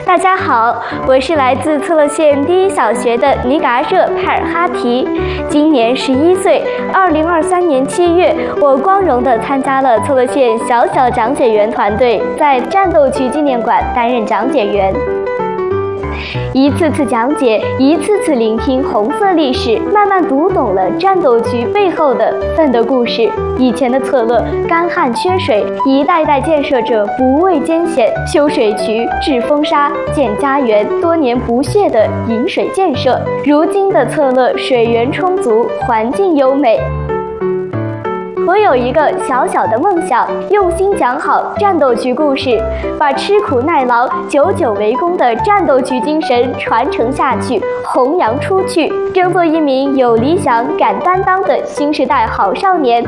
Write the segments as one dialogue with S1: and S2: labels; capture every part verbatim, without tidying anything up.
S1: 大家好，我是来自策勒县第一小学的尼嘎热派尔哈提，今年十一岁。二零二三年七月，我光荣地参加了策勒县小小讲解员团队，在战斗区纪念馆担任讲解员。一次次讲解，一次次聆听红色历史，慢慢读懂了战斗区背后的奋斗故事。以前的策勒干旱缺水，一代代建设者不畏艰险，修水渠、治风沙、建家园，多年不懈的引水建设。如今的策勒水源充足，环境优美。我有一个小小的梦想，用心讲好战斗区故事，把吃苦耐劳、久久为功的战斗区精神传承下去，弘扬出去，争做一名有理想、敢担当的新时代好少年。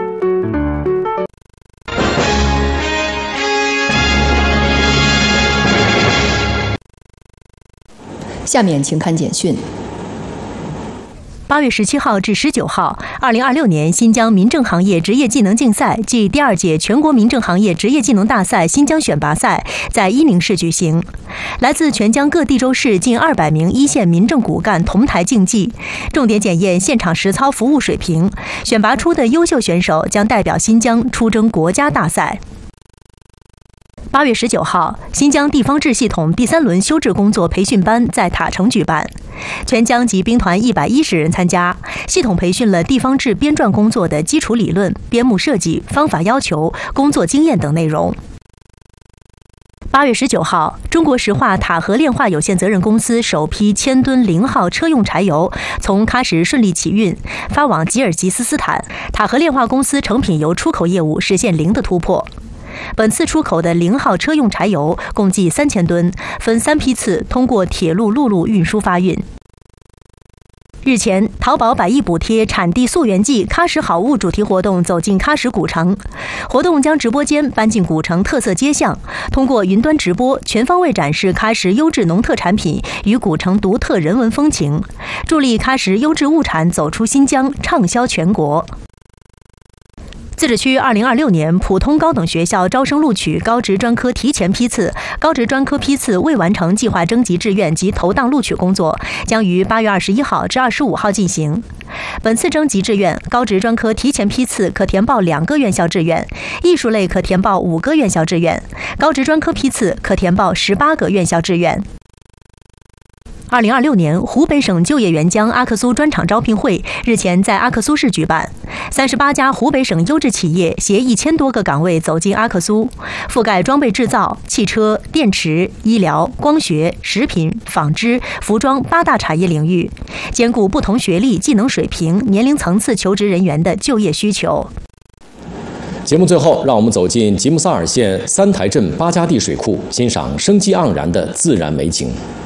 S2: 下面请看简讯。
S3: 八月十七号至十九号，二零二六年新疆民政行业职业技能竞赛暨第二届全国民政行业职业技能大赛新疆选拔赛在伊宁市举行。来自全疆各地州市近二百名一线民政骨干同台竞技，重点检验现场实操服务水平，选拔出的优秀选手将代表新疆出征国家大赛。八月十九号，新疆地方志系统第三轮修治工作培训班在塔城举办，全疆及兵团一百一十人参加，系统培训了地方志编撰工作的基础理论、编目设计、方法要求、工作经验等内容。八月十九号，中国石化塔河炼化有限责任公司首批千吨零号车用柴油从喀什顺利起运，发往吉尔吉斯斯坦。塔河炼化公司成品油出口业务实现零的突破。本次出口的零号车用柴油共计三千吨，分三批次通过铁路、陆路运输发运。日前，淘宝百亿补贴产地溯源季喀什好物主题活动走进喀什古城，活动将直播间搬进古城特色街巷，通过云端直播全方位展示喀什优质农特产品与古城独特人文风情，助力喀什优质物产走出新疆，畅销全国。自治区二零二六年普通高等学校招生录取高职专科提前批次、高职专科批次未完成计划征集志愿及投档录取工作将于八月二十一号至二十五号进行。本次征集志愿，高职专科提前批次可填报两个院校志愿，艺术类可填报五个院校志愿，高职专科批次可填报十八个院校志愿。二零二六年湖北省就业援疆阿克苏专场招聘会日前在阿克苏市举办，三十八家湖北省优质企业携一千多个岗位走进阿克苏，覆盖装备制造、汽车、电池、医疗、光学、食品、纺织、服装八大产业领域，兼顾不同学历、技能水平、年龄层次求职人员的就业需求。
S4: 节目最后，让我们走进吉木萨尔县三台镇巴加地水库，欣赏生机盎然的自然美景。